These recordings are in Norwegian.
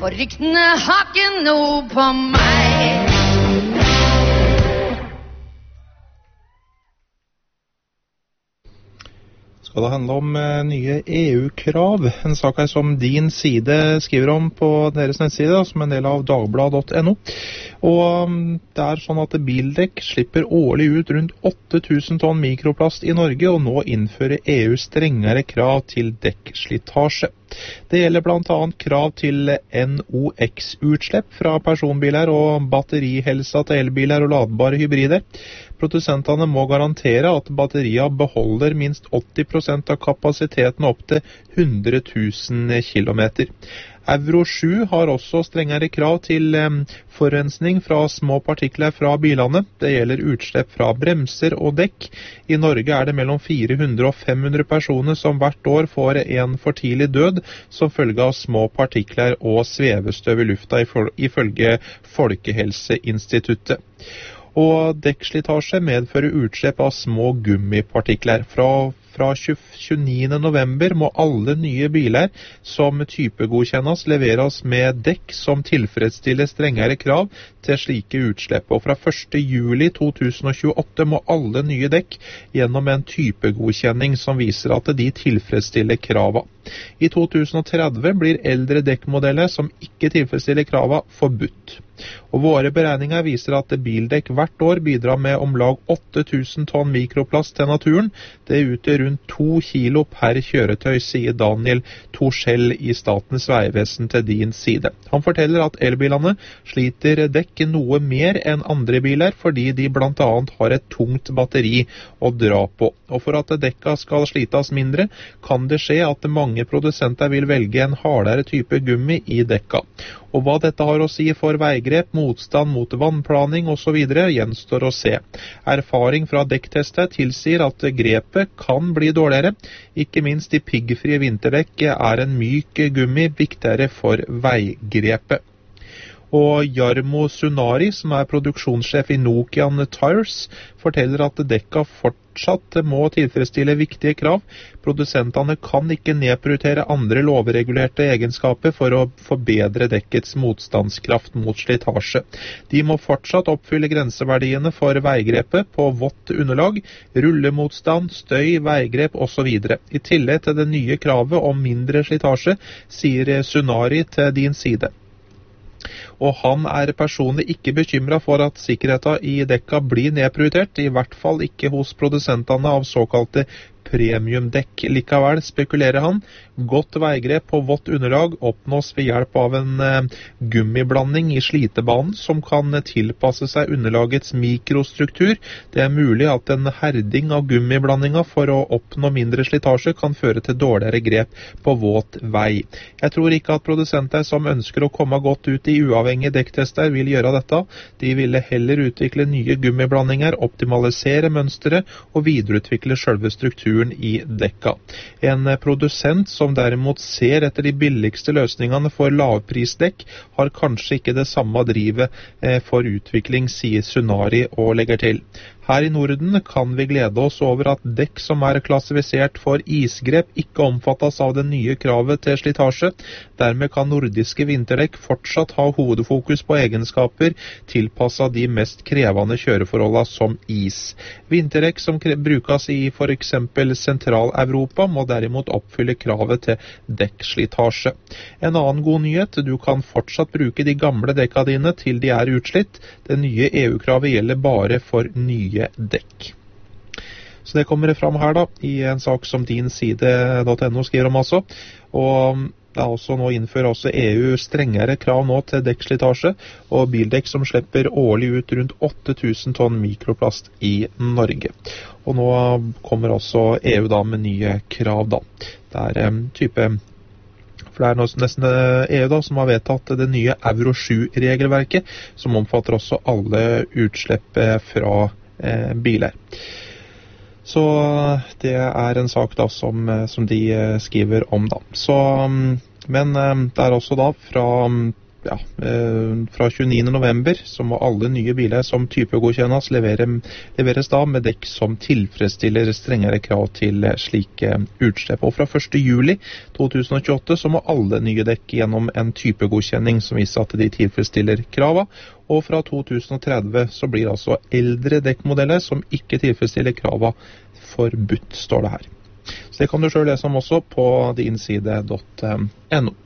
for ryktene har ikke noe på meg. Skal det handle om nye EU-krav, en sak her som Din Side skriver om på deres nettside, som en del av dagblad.no. Og det er sånn at bildekk slipper årlig ut rundt 8000 tonn mikroplast i Norge, og nå innfører EU strengere krav til dekkslitasje. Det gjelder blant annet krav til NOx-utslipp fra personbiler og batterihelsa til elbiler og ladbare hybrider. Produsentene må garantere at batteriene beholder minst 80% av kapasiteten opp til 100 000 kilometer. Euro 7 har også strengere krav til forurensning fra små partikler fra bilene. Det gjelder utslipp fra bremser og dekk. I Norge er det mellom 400 og 500 personer som hvert år får en for tidlig død som følge av små partikler og svevestøv i lufta, ifølge Folkehelseinstituttet. Og dekkslitasje medfører utslipp av små gummipartikler. Fra 29. november må alle nye biler som typegodkjennes leveres med dekk som tilfredsstiller strengere krav til slike utslipp. Og fra 1. juli 2028 må alle nye dekk gjennom en typegodkjenning som viser at de tilfredsstiller kravene. I 2030 blir eldre dekkmodeller som ikke tilfredsstiller kravene forbudt. Og våre beregninger viser at bildekk hvert år bidrar med om lag 8000 tonn mikroplast til naturen. Det utgjør rundt 2 kilo per kjøretøy, sier Daniel Torskjell i Statens vegvesen til Din Side. Han forteller at elbilene sliter dekk noe mer enn andre biler, fordi de blant annet har et tungt batteri å dra på. Og for at dekka skal slites mindre, kan det skje at mange produsenter vil velge en hardere type gummi i dekka. Og hva dette har å si for veigrep, motstand mot vannplaning osv. gjenstår å se. Erfaring fra dekktester tilsier at grepet kan bli dårligere. Ikke minst i piggfrie vinterdekk er en myk gummi viktigere for veigrepet. Og Jarmo Sunari, som er produksjonssjef i Nokian Tires, forteller at dekka fortsatt må tilfredsstille viktige krav. Produsentene kan ikke nedprioritere andre lovregulerte egenskaper for å forbedre dekkets motstandskraft mot slitasje. De må fortsatt oppfylle grenseverdiene for veigrepet på vått underlag, rullemotstand, støy, veigrep osv. I tillegg til det nye kravet om mindre slitasje, sier Sunari til Din Side. Og han er personlig ikke bekymret for at sikkerheten i dekka blir nedprioritert, i hvert fall ikke hos produsentene av såkalte premiumdekk. Likevel, spekulerer han, godt veigrep på vått underlag oppnås ved hjelp av en gummiblanding i slitebanen som kan tilpasse seg underlagets mikrostruktur. Det er mulig at en herding av gummiblandinga for å oppnå mindre slitasje kan føre til dårligere grep på våt vei. Jeg tror ikke at produsenter som ønsker å komme godt ut i uavhengige dekktester vil gjøre dette. De ville heller utvikle nye gummiblandinger, optimalisere mønstre og videreutvikle selve strukturen i dekka. En produsent som derimot ser etter de billigste løsningene for lavprisdekk, har kanskje ikke det samme drivet for utvikling, sier Sunari og legger til. Her i Norden kan vi glede oss over at dekk som er klassifisert for isgrep ikke omfattes av det nye kravet til slitasje. Dermed kan nordiske vinterdekk fortsatt ha hovedfokus på egenskaper tilpasset de mest krevende kjøreforholdene som is. Vinterdekk som brukes i for eksempel Sentral-Europa må derimot oppfylle kravet til dekkslitasje. En annen god nyhet, du kan fortsatt bruke de gamle dekka dine til de er utslitt. Det nye EU-kravet gjelder bare for nye dekk. Så det kommer fram her da, i en sak som Din Side.no skriver om altså. Og det er også nå innfører også EU strengere krav nå til dekkslitasje, og bildekk som slipper årlig ut rundt 8000 tonn mikroplast i Norge. Og nå kommer også EU da med nye krav da. Det er type... For det er nesten EU da, som har vedtatt det nye Euro 7-regelverket, som omfatter også alle utslipp fra biler. Så det er en sak da som de skriver om da. Så, men det er også da fra fra 29. november så må alle nye biler som typegodkjennes leveres da med dekk som tilfredsstiller strengere krav til slike utslipp. Og fra 1. juli 2028 så må alle nye dekk gjennom en typegodkjenning som viser at de tilfredsstiller krava. Og fra 2030 så blir altså eldre dekkmodeller som ikke tilfredsstiller krava forbudt, står det her. Så det kan du selv lese om også på dinside.no.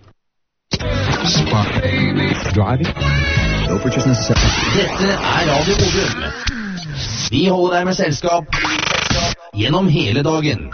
Dette Radio Modum. Vi holder deg med selskap gjennom hele dagen.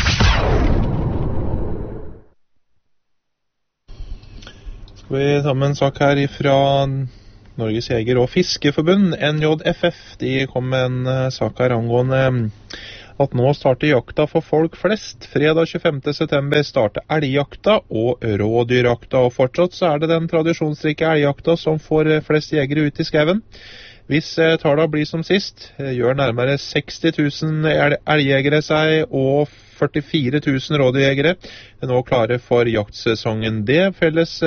Skal vi ta med en sak her fra Norges Jeger- og Fiskeforbund, NJFF. De kom med en sak her angående at nå starter jakta for folk flest. Fredag 25. september starter elgjakta og rådyrjakta, og fortsatt så er det den tradisjonsrike elgjakta som får flest jegere ut i skauen. Hvis tallene blir som sist, gjør nærmere 60 000 elgjegere seg og 44 000 rådyrjegere nå klare for jaktsesongen. Det felles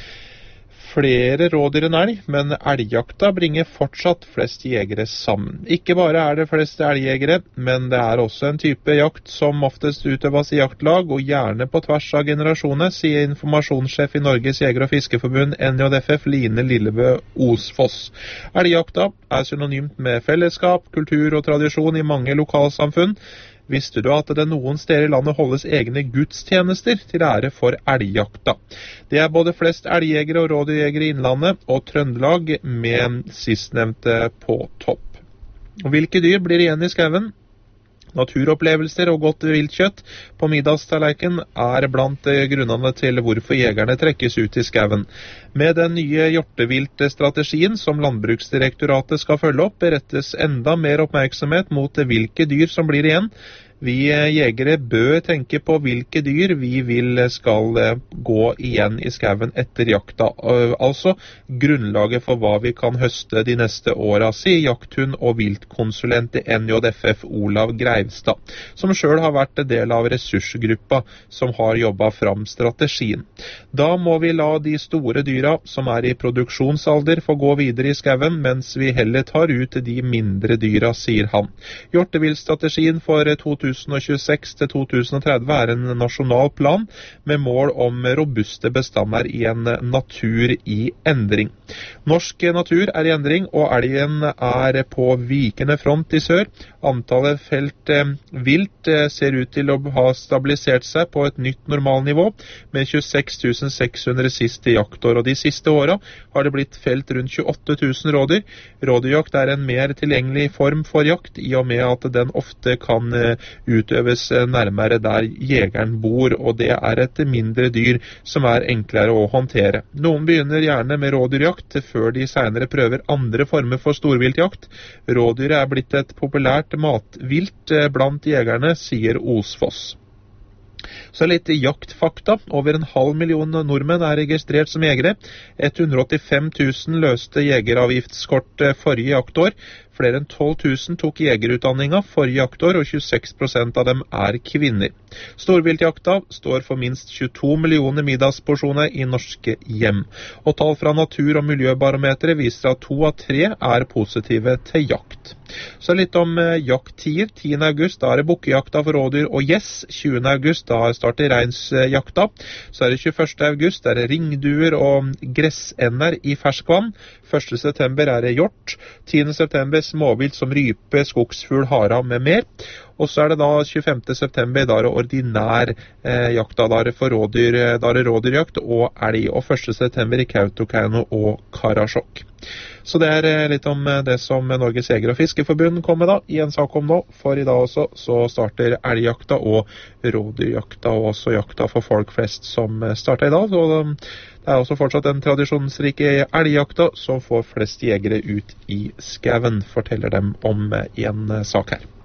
flere rådyr enn elg, men elgjakta bringer fortsatt flest jegere sammen. Ikke bare er det flest elgjegere, men det er også en type jakt som oftest utøves i jaktlag, og gjerne på tvers av generasjoner, sier informasjonssjef i Norges Jeger- og Fiskeforbund, NJFF, Line Lillebø Osfoss. Elgjakta er synonymt med fellesskap, kultur og tradisjon i mange lokalsamfunn. Visste du at det noen steder i landet holdes egne gudstjenester til ære for elgjakta? Det er både flest elgjegere og rådyrjegere i Innlandet og Trøndelag med sistnevnte på topp. Og hvilke dyr blir igjen i skauen? Naturopplevelser og godt viltkjøtt på middagstallerken er blant grunnene til hvorfor jegerne trekkes ut i skauen. Med den nye hjorteviltstrategien som Landbruksdirektoratet skal følge opp, berettes enda mer oppmerksomhet mot hvilke dyr som blir igjen. Vi jegere bør tenke på hvilke dyr vi vil skal gå igjen i skauen etter jakta. Altså grunnlaget for hva vi kan høste de neste åra, sier jakthund- og viltkonsulent i NJFF Olav Greivstad, som selv har vært en del av ressursgruppa som har jobbet fram strategien. Da må vi la de store dyra som er i produksjonsalder få gå videre i skauen, mens vi heller tar ut de mindre dyra, sier han. Hjorteviltstrategien for 2026 til 2030 er en nasjonal plan med mål om robuste bestander i en natur i endring. Norsk natur er i endring, og elgen er på vikende front i sør. Antallet felt vilt ser ut til å ha stabilisert seg på et nytt normalnivå, med 26 600 siste jaktår, og de siste åra har det blitt felt rundt 28 000 rådyr. Rådyrjakt er en mer tilgjengelig form for jakt, i og med at den ofte kan utøves nærmere der jegeren bor, og det er et mindre dyr som er enklere å håndtere. Noen begynner gjerne med rådyrjakt før de senere prøver andre former for storviltjakt. Rådyret er blitt et populært matvilt blant jegerne, sier Osfoss. Så litt jaktfakta. Over 500 000 nordmenn er registrert som jegere. 185 000 løste jegeravgiftskort forrige jaktår. Flere enn 12 000 tok jegerutdanninga forrige jaktår, og 26% av dem er kvinner. Storviltjakta står for minst 22 millioner middagsporsjoner i norske hjem. Og tall fra Natur- og miljøbarometeret viser at 2 av 3 er positive til jakt. Så litt om jakttider. 10. august da er det bukkejakta for rådyr og gjess. 20. august da starter reinsjakta. Så er det 21. august, der er det ringduer og gressender i ferskvann. 1. september er det hjort. 10. september småvilt som rype, skogsfugl, hara med mer. Og så er det da 25. september, da er det ordinær jakta, da er det for rådyr, da er det rådyrjakt og elg, og 1. september i Kautokeino og Karasjok. Så det er litt om det som Norges Jeger- og Fiskeforbund kom med da, i en sak om nå, for i dag også så starter elgjakta og rådyrjakta, og også jakta for folk flest som starter i dag, og det er også fortsatt den tradisjonsrike elgjakta som får flest jegere ut i skauen, forteller dem om i en sak her.